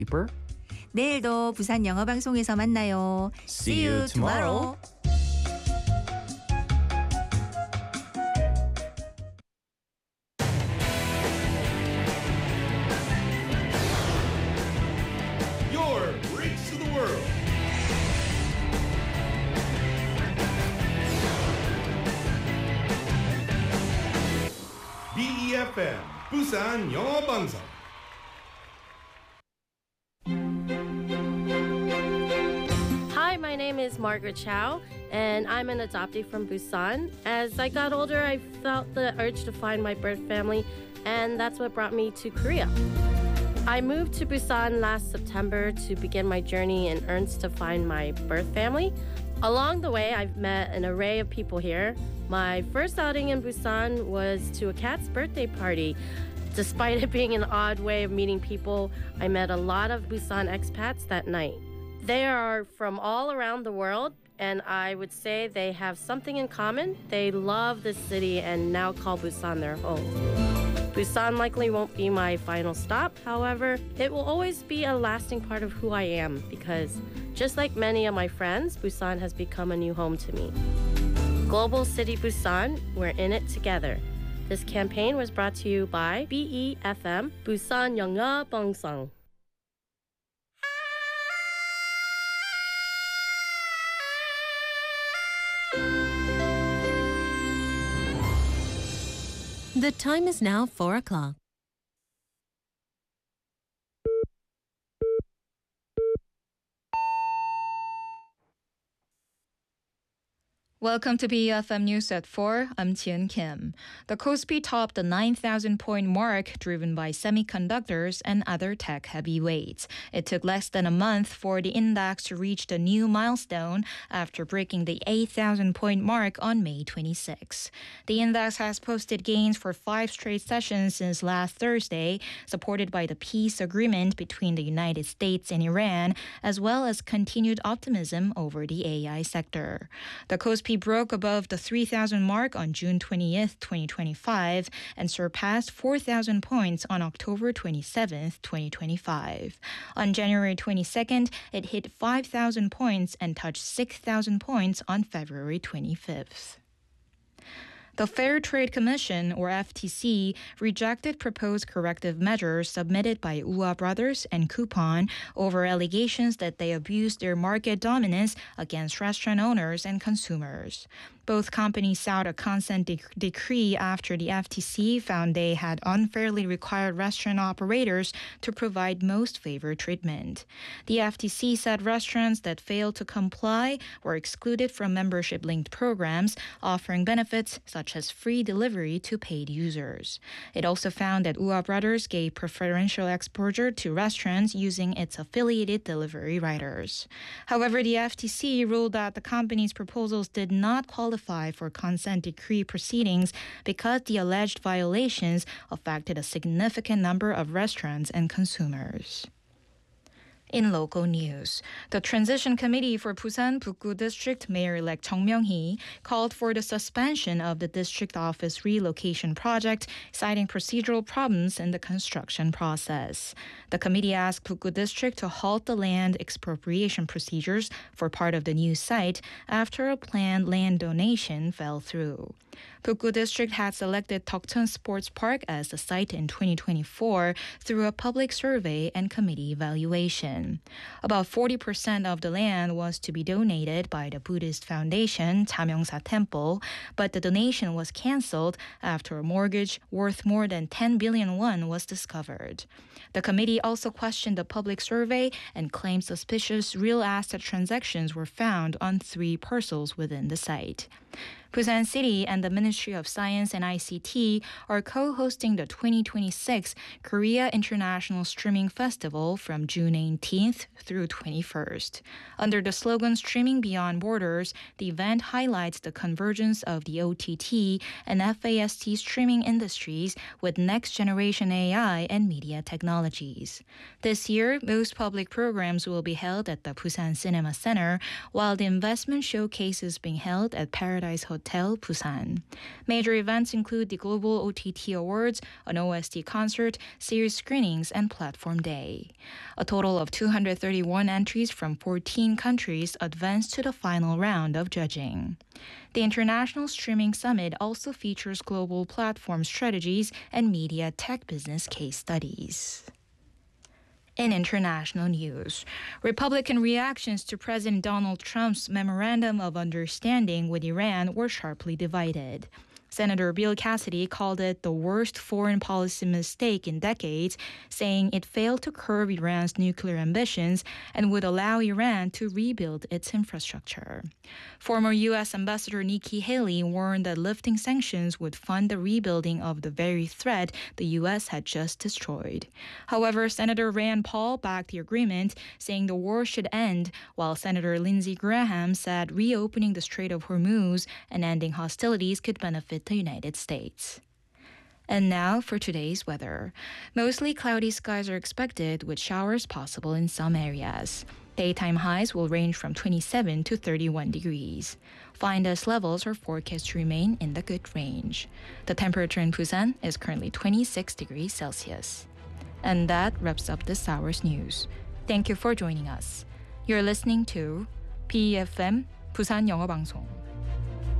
내일도 부산 영어 방송에서 만나요. See you tomorrow. Your Breaks of the World. BEFM 부산 영어 방송. Hi, my name is Margaret Chow, and I'm an adoptee from Busan. As I got older, I felt the urge to find my birth family, and that's what brought me to Korea. I moved to Busan last September to begin my journey in earnest to find my birth family. Along the way, I've met an array of people here. My first outing in Busan was to a cat's birthday party. Despite it being an odd way of meeting people, I met a lot of Busan expats that night. They are from all around the world, and I would say they have something in common. They love the city and now call Busan their home. Busan likely won't be my final stop. However, it will always be a lasting part of who I am because, just like many of my friends, Busan has become a new home to me. Global City Busan, we're in it together. This campaign was brought to you by BEFM, Busan 영어 방송. The time is now 4 o'clock. Welcome to BFM News at 4. I'm Tien Kim. The Kospi topped the 9,000-point mark driven by semiconductors and other tech heavyweights. It took less than a month for the index to reach the new milestone after breaking the 8,000-point mark on May 26. The index has posted gains for 5 straight sessions since last Thursday, supported by the peace agreement between the United States and Iran, as well as continued optimism over the AI sector. The Kospi broke above the 3,000 mark on June 20th, 2025, and surpassed 4,000 points on October 27th, 2025. On January 22nd, it hit 5,000 points and touched 6,000 points on February 25th. The Fair Trade Commission, or FTC, rejected proposed corrective measures submitted by Ua Brothers and Coupon over allegations that they abused their market dominance against restaurant owners and consumers. Both companies sought a consent decree after the FTC found they had unfairly required restaurant operators to provide most favored treatment. The FTC said restaurants that failed to comply were excluded from membership-linked programs offering benefits such as free delivery to paid users. It also found that Ua Brothers gave preferential exposure to restaurants using its affiliated delivery riders. However, the FTC ruled that the company's proposals did not qualify for consent decree proceedings because the alleged violations affected a significant number of restaurants and consumers. In local news, the Transition Committee for Busan Bukgu District Mayor-elect Chung Myung-hee called for the suspension of the district office relocation project, citing procedural problems in the construction process. The committee asked Bukgu District to halt the land expropriation procedures for part of the new site after a planned land donation fell through. Bukgu District had selected Tokcheon Sports Park as the site in 2024 through a public survey and committee evaluation. About 40% of the land was to be donated by the Buddhist foundation Jamyongsa Temple, but the donation was canceled after a mortgage worth more than 10 billion won was discovered. The committee also questioned the public survey and claimed suspicious real asset transactions were found on 3 parcels within the site. Busan City and the Ministry of Science and ICT are co-hosting the 2026 Korea International Streaming Festival from June 18th through 21st. Under the slogan Streaming Beyond Borders, the event highlights the convergence of the OTT and FAST streaming industries with next-generation AI and media technologies. This year, most public programs will be held at the Busan Cinema Center, while the investment showcase is being held at Paradise Hotel Hotel Busan. Major events include the Global OTT Awards, an OST concert, series screenings, and Platform Day. A total of 231 entries from 14 countries advanced to the final round of judging. The International Streaming Summit also features global platform strategies and media tech business case studies. In international news, Republican reactions to President Donald Trump's Memorandum of Understanding with Iran were sharply divided. Senator Bill Cassidy called it the worst foreign policy mistake in decades, saying it failed to curb Iran's nuclear ambitions and would allow Iran to rebuild its infrastructure. Former U.S. Ambassador Nikki Haley warned that lifting sanctions would fund the rebuilding of the very threat the U.S. had just destroyed. However, Senator Rand Paul backed the agreement, saying the war should end, while Senator Lindsey Graham said reopening the Strait of Hormuz and ending hostilities could benefit the United States. And now for today's weather. Mostly cloudy skies are expected with showers possible in some areas. Daytime highs will range from 27 to 31 degrees. Fine dust levels are forecast to remain in the good range. The temperature in Busan is currently 26 degrees Celsius. And that wraps up this hour's news. Thank you for joining us. You're listening to BFM Busan 영어 방송.